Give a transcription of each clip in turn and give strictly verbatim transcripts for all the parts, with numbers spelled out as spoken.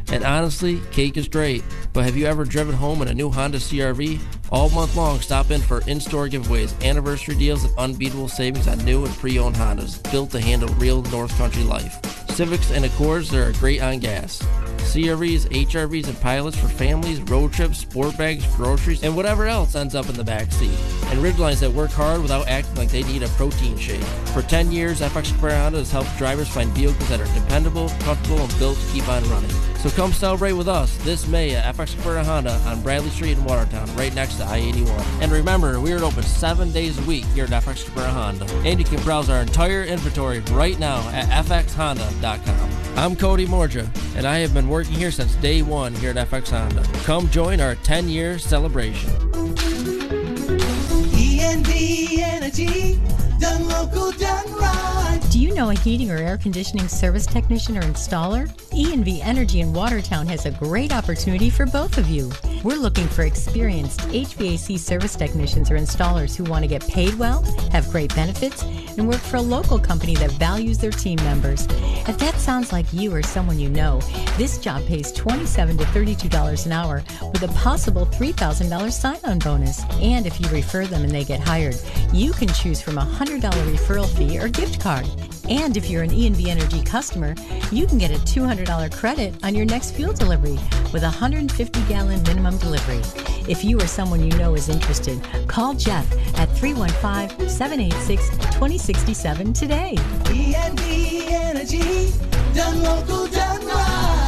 And honestly, cake is great, but have you ever driven home in a new Honda C R V? All month long, stop in for in-store giveaways, anniversary deals, and unbeatable savings on new and pre-owned Hondas, built to handle real North Country life. Civics and Accords are great on gas. C R Vs, H R Vs, and pilots for families, road trips, sport bags, groceries, and whatever else ends up in the back seat. And Ridgelines that work hard without acting like they need a protein shake. For ten years, F X Square Honda has helped drivers find vehicles that are dependable, comfortable, and built to keep on running. So come celebrate with us this May at F X Square Honda on Bradley Street in Watertown, right next to I eighty-one. And remember, we are open seven days a week here at F X Square Honda. And you can browse our entire inventory right now at f x honda dot com. I'm Cody Morja, and I have been working here since day one here at F X Honda. Come join our ten-year celebration. E N V Energy, done local, done right. Do you know a heating or air conditioning service technician or installer? E N V Energy in Watertown has a great opportunity for both of you. We're looking for experienced H V A C service technicians or installers who want to get paid well, have great benefits, and work for a local company that values their team members. If that sounds like you or someone you know, this job pays twenty-seven to thirty-two dollars an hour with a possible three thousand dollars sign-on bonus. And if you refer them and they get hired, you can choose from a one hundred dollars referral fee or gift card. And if you're an E N V Energy customer, you can get a two hundred dollars credit on your next fuel delivery with a one hundred fifty gallon minimum delivery. If you or someone you know is interested, call Jeff at three one five, seven eight six, two zero six seven today. E N V Energy, done local, done right.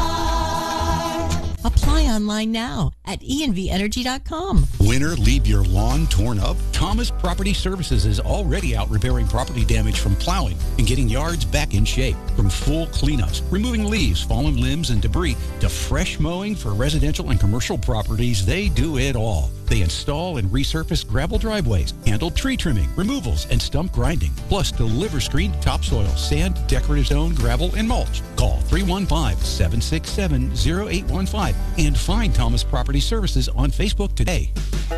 Apply online now at e n v energy dot com. Winter, leave your lawn torn up? Thomas Property Services is already out repairing property damage from plowing and getting yards back in shape. From full cleanups, removing leaves, fallen limbs, and debris, to fresh mowing for residential and commercial properties, they do it all. They install and resurface gravel driveways, handle tree trimming, removals, and stump grinding, plus deliver screened topsoil, sand, decorative stone, gravel, and mulch. Call three one five, seven six seven, zero eight one five and find Thomas Property Services on Facebook today.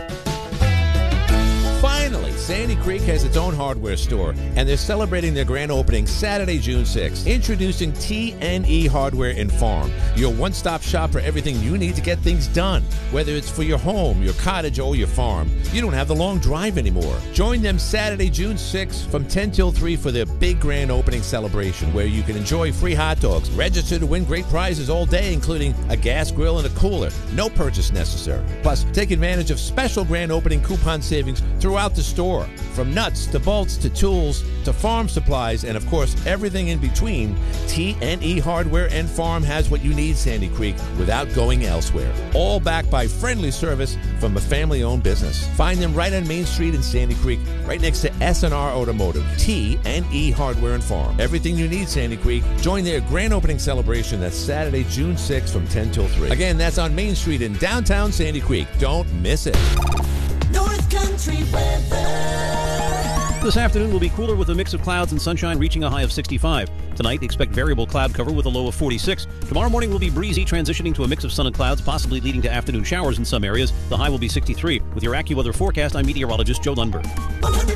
Finally, Sandy Creek has its own hardware store, and they're celebrating their grand opening Saturday, June sixth. Introducing T and E Hardware and Farm, your one-stop shop for everything you need to get things done. Whether it's for your home, your cottage, or your farm, you don't have the long drive anymore. Join them Saturday, June sixth from ten till three for their big grand opening celebration, where you can enjoy free hot dogs, register to win great prizes all day, including a gas grill and a cooler. No purchase necessary. Plus, take advantage of special grand opening coupon savings throughout the store. From nuts to bolts to tools to farm supplies and, of course, everything in between, T and E Hardware and Farm has what you need, Sandy Creek, without going elsewhere. All backed by friendly service from a family-owned business. Find them right on Main Street in Sandy Creek, right next to S and R Automotive. T and E Hardware and Farm. Everything you need, Sandy Creek. Join their grand opening celebration. That's Saturday, June sixth from ten till three. Again, that's on Main Street in downtown Sandy Creek. Don't miss it. North Country weather. This afternoon will be cooler with a mix of clouds and sunshine, reaching a high of sixty-five. Tonight, expect variable cloud cover with a low of forty-six. Tomorrow morning will be breezy, transitioning to a mix of sun and clouds, possibly leading to afternoon showers in some areas. The high will be sixty-three. With your AccuWeather forecast, I'm meteorologist Joe Lundberg.